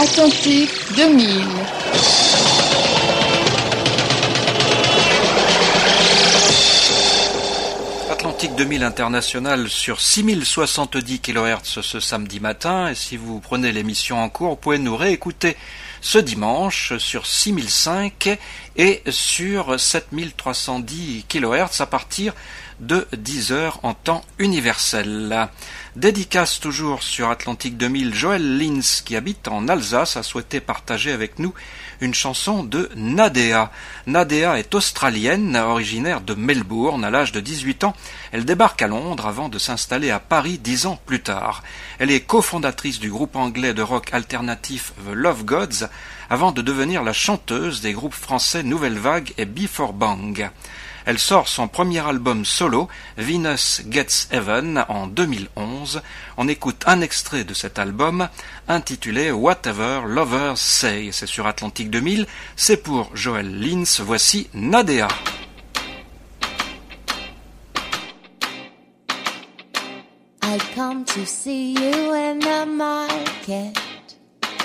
Atlantique 2000. Atlantique 2000 international sur 6070 kHz ce samedi matin, et si vous prenez l'émission en cours, vous pouvez nous réécouter ce dimanche sur 6005 et sur 7310 kHz à partir de 10h en temps universel. Dédicace toujours sur Atlantique 2000, Joël Linz qui habite en Alsace a souhaité partager avec nous une chanson de Nadea. Nadea est australienne, originaire de Melbourne. À l'âge de 18 ans, elle débarque à Londres avant de s'installer à Paris 10 ans plus tard. Elle est cofondatrice du groupe anglais de rock alternatif The Love Gods avant de devenir la chanteuse des groupes français Nouvelle Vague et Before Bang. Elle sort son premier album solo, Venus Gets Heaven, en 2011. On écoute un extrait de cet album intitulé Whatever Lovers Say. C'est sur Atlantique 2000, c'est pour Joël Linz. Voici Nadea. I come to see you in the market.